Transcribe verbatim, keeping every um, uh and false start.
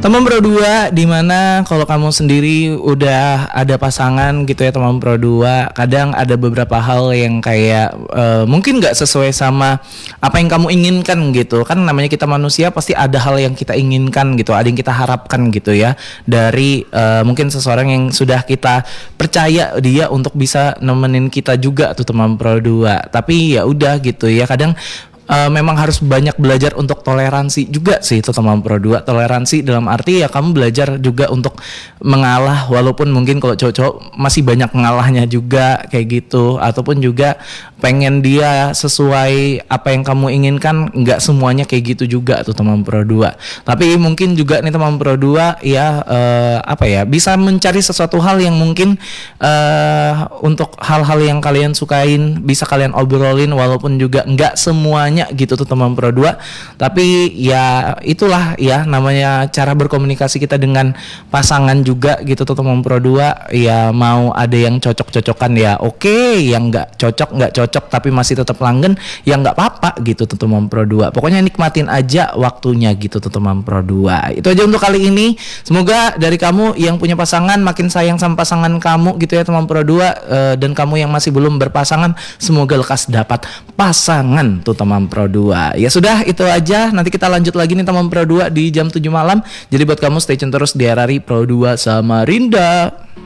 Teman Pro dua, dimana kalau kamu sendiri udah ada pasangan gitu ya teman Pro dua, kadang ada beberapa hal yang kayak uh, mungkin gak sesuai sama apa yang kamu inginkan gitu. Kan namanya kita manusia pasti ada hal yang kita inginkan gitu, ada yang kita harapkan gitu ya dari uh, mungkin seseorang yang sudah kita percaya dia untuk bisa nemenin kita juga tuh teman Pro dua. Tapi ya udah gitu ya, kadang Uh, memang harus banyak belajar untuk toleransi juga sih itu teman Pro dua. Toleransi dalam arti ya kamu belajar juga untuk mengalah, walaupun mungkin kalau cowok-cowok masih banyak ngalahnya juga kayak gitu, ataupun juga pengen dia sesuai apa yang kamu inginkan, nggak semuanya kayak gitu juga tuh teman Pro dua. Tapi mungkin juga nih teman Pro dua ya uh, apa ya, bisa mencari sesuatu hal yang mungkin uh, untuk hal-hal yang kalian sukain bisa kalian obrolin, walaupun juga nggak semuanya gitu tuh teman Pro dua. Tapi ya itulah ya namanya cara berkomunikasi kita dengan pasangan juga gitu tuh teman Pro dua. Ya mau ada yang cocok-cocokan ya oke, okay. Yang nggak cocok nggak cocok tapi masih tetap langgeng ya nggak apa-apa gitu tuh teman Pro dua. Pokoknya nikmatin aja waktunya gitu tuh teman Pro dua. Itu aja untuk kali ini. Semoga dari kamu yang punya pasangan makin sayang sama pasangan kamu gitu ya teman Pro dua, uh, dan kamu yang masih belum berpasangan semoga lekas dapat pasangan tuh teman Pro dua. Ya sudah, itu aja. Nanti kita lanjut lagi nih teman Pro dua di jam tujuh malam. Jadi buat kamu stay tune terus di R R I Pro dua Samarinda.